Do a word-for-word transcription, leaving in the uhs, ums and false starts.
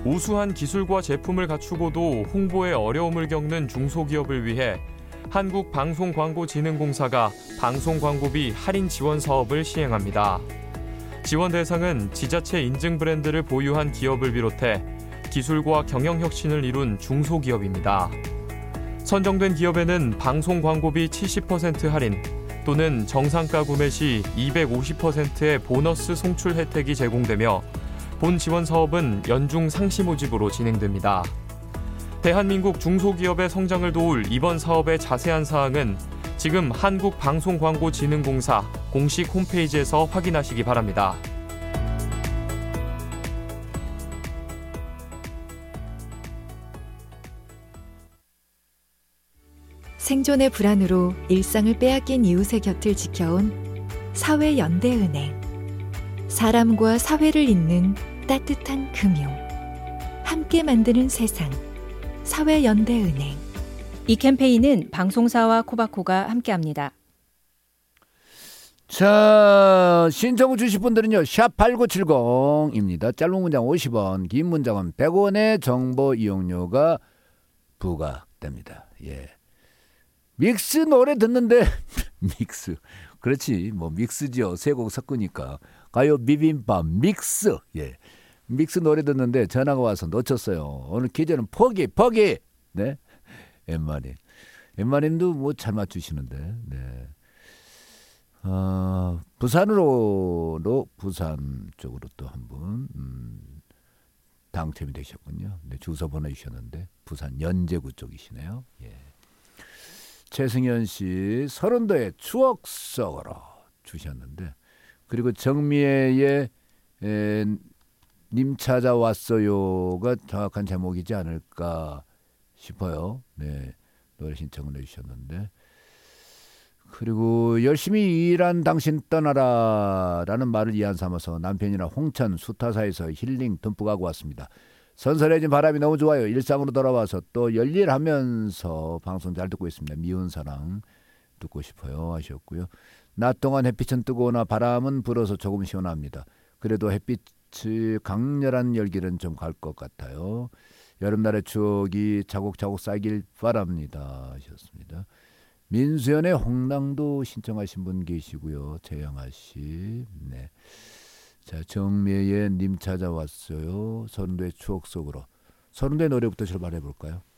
우수한 기술과 제품을 갖추고도 홍보에 어려움을 겪는 중소기업을 위해 한국방송광고진흥공사가 방송광고비 할인 지원 사업을 시행합니다. 지원 대상은 지자체 인증 브랜드를 보유한 기업을 비롯해 기술과 경영 혁신을 이룬 중소기업입니다. 선정된 기업에는 방송광고비 칠십 퍼센트 할인 또는 정상가 구매 시 이백오십 퍼센트의 보너스 송출 혜택이 제공되며 본 지원 사업은 연중 상시 모집으로 진행됩니다. 대한민국 중소기업의 성장을 도울 이번 사업의 자세한 사항은 지금 한국방송광고진흥공사 공식 홈페이지에서 확인하시기 바랍니다. 생존의 불안으로 일상을 빼앗긴 이웃의 곁을 지켜온 사회연대은행. 사람과 사회를 잇는 따뜻한 금융. 함께 만드는 세상. 사회연대은행. 이 캠페인은 방송사와 코바코가 함께합니다. 자, 신청을 주실 분들은요 샵 팔구칠공입니다. 짧은 문장 오십 원, 긴 문장은 백 원의 정보 이용료가 부과됩니다. 예. 믹스 노래 듣는데 믹스 그렇지 뭐 믹스죠. 세 곡 섞으니까 가요 비빔밥 믹스. 예. 믹스 노래 듣는데 전화가 와서 놓쳤어요. 오늘 퀴즈는 포기 포기. 네. 엠마님 엠마님도 뭐 잘 맞추시는데. 네. 어, 부산으로 부산 쪽으로 또 한 분 음, 당첨이 되셨군요. 네, 주소 보내주셨는데 부산 연제구 쪽이시네요. 예. 최승현 씨 서른도의 추억 속으로 주셨는데 그리고 정미애의 에, 님 찾아왔어요가 정확한 제목이지 않을까 싶어요. 네, 노래 신청을 해주셨는데 그리고 열심히 일한 당신 떠나라라는 말을 이한 삼아서 남편이랑 홍천 수타사에서 힐링 듬뿍 하고 왔습니다. 선선해진 바람이 너무 좋아요. 일상으로 돌아와서 또 열일하면서 방송 잘 듣고 있습니다. 미운 사랑 듣고 싶어요 하셨고요. 낮 동안 햇빛은 뜨거우나 바람은 불어서 조금 시원합니다. 그래도 햇빛이 강렬한 열기는 좀 갈 것 같아요. 여름날의 추억이 차곡차곡 쌓이길 바랍니다 하셨습니다. 민수연의 홍랑도 신청하신 분 계시고요. 최영아 씨. 네. 자, 정미의 님 찾아왔어요. 서른도의 추억 속으로. 서른도의 노래부터 출발해 볼까요?